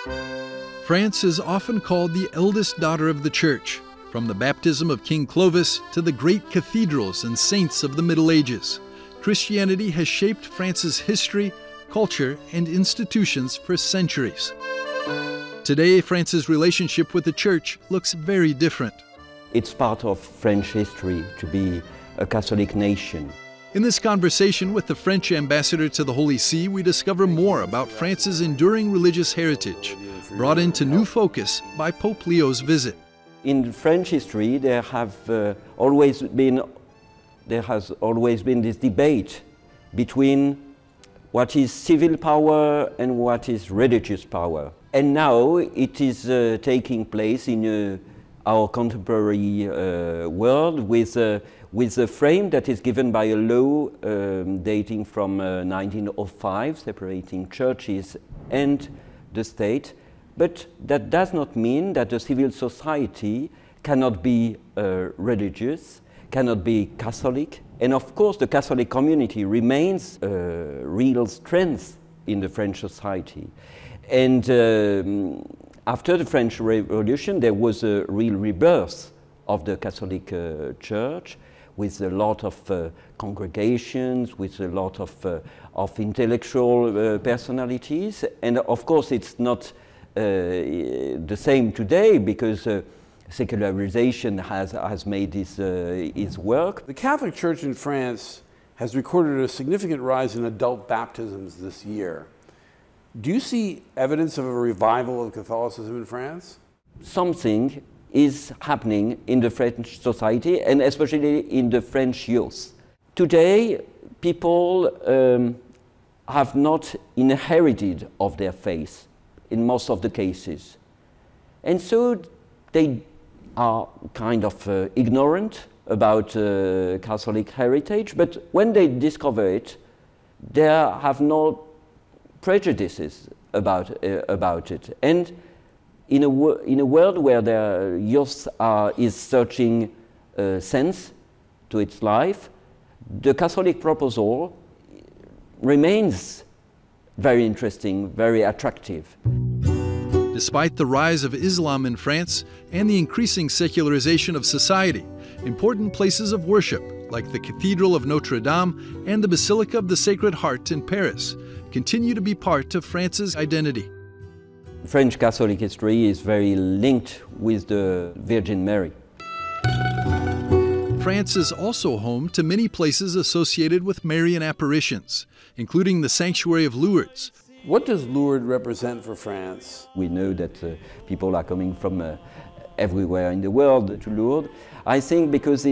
France is often called the eldest daughter of the Church, from the baptism of King Clovis to the great cathedrals and saints of the Middle Ages. Christianity has shaped France's history, culture, and institutions for centuries. Today, France's relationship with the Church looks very different. It's part of French history to be a Catholic nation. In this conversation with the French ambassador to the Holy See, we discover more about France's enduring religious heritage, brought into new focus by Pope Leo's visit. In French history, there has always been this debate between what is civil power and what is religious power. And now it is taking place in our contemporary world with a frame that is given by a law dating from 1905, separating churches and the state. But that does not mean that the civil society cannot be religious, cannot be Catholic. And of course, the Catholic community remains a real strength in the French society. And after the French Revolution, there was a real rebirth of the Catholic Church, with a lot of congregations, with a lot of intellectual personalities. And of course, it's not the same today, because secularization has made its work. The Catholic Church in France has recorded a significant rise in adult baptisms this year. Do you see evidence of a revival of Catholicism in France? Something is happening in the French society, and especially in the French youth. Today, people have not inherited of their faith in most of the cases. And so they are kind of ignorant about Catholic heritage, but when they discover it, they have no prejudices about it. And in a world where the youth is searching sense to its life, the Catholic proposal remains very interesting, very attractive. Despite the rise of Islam in France and the increasing secularization of society, important places of worship, like the Cathedral of Notre Dame and the Basilica of the Sacred Heart in Paris, continue to be part of France's identity. French Catholic history is very linked with the Virgin Mary. France is also home to many places associated with Marian apparitions, including the Sanctuary of Lourdes. What does Lourdes represent for France? We know that people are coming from everywhere in the world to Lourdes. I think because